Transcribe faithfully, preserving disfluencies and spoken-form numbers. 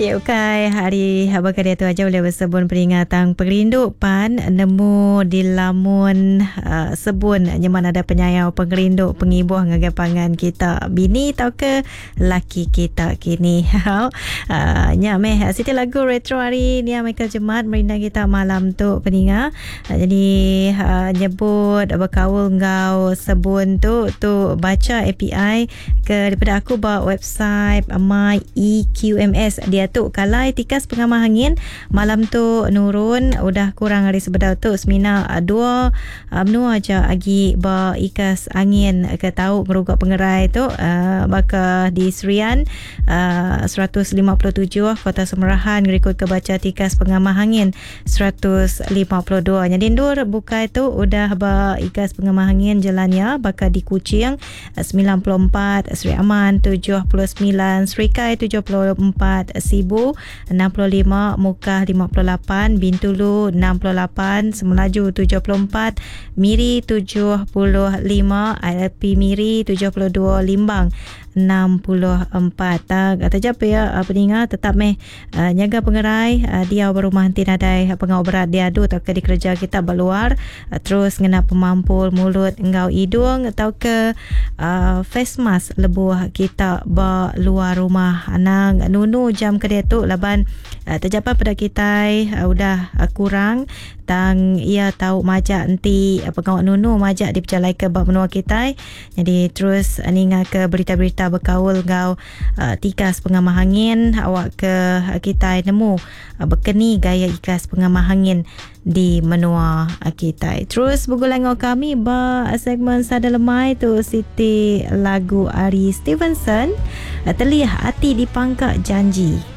Ya, ukai hari Abang-Kadia tu aja boleh bersebun peringatan perindupan nemu di lamun uh, sebun nyaman ada penyayau pengerinduk pengibuh ngagai pangan kita bini tau ke laki kita kini. uh, nya meh siti lagu retro hari ni Michael Jemat merindang kita malam tu peninga. Uh, jadi uh, nyebut berkaul ngau sebun tu tu baca A P I ke daripada aku bawa website My E Q M S dia tu kalai tikas pengamah angin malam tu nurun udah kurang hari sebedau tu semina dua menua aja agi ba ikas angin ke tahu ngerugak pengerai tu uh, baka di Serian uh, seratus lima puluh tujuh Kota Semerahan ngerikut ke baca tikas pengamah angin seratus lima puluh dua jadi ndur buka itu udah ba ikas pengamah angin jalannya baka di Kuching sembilan puluh empat Seri Aman tujuh puluh sembilan Serikai tujuh puluh empat Sibu enam puluh lima Mukah lima puluh lapan Bintulu enam puluh lapan Semelaju tujuh puluh empat Miri tujuh puluh lima I L P Miri tujuh puluh dua Limbang enam puluh empat. Tak kata jap ya peninga tetap meh uh, nyaga pengerai uh, dia berumah henti nadai pengau berat dia adu atau ke di kerja kita berluar uh, terus ngena pemampul mulut engau hidung atau ke uh, face mask lebuh kita berluar rumah anang nunu jam kedai tu laban uh, terjapan pada kita uh, udah uh, kurang tang ia tahu majak enti pengau nunu majak di perjalai ke bab menua kita jadi terus uh, ninga ke berita-berita berkaul ngau uh, tikas pengamah angin awak ke uh, kita nemu uh, berkeni gaya ikas pengamah angin di menua uh, kita. Terus bergulang ngau kami ba segmen Sada Lemai tu Siti lagu Ari Stevenson uh, Terlihat hati di pangkak janji.